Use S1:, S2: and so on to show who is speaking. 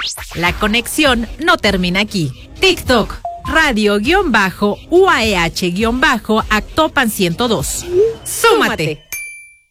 S1: La conexión no termina aquí. TikTok, radio-UAEH-Actopan 102. ¡Súmate!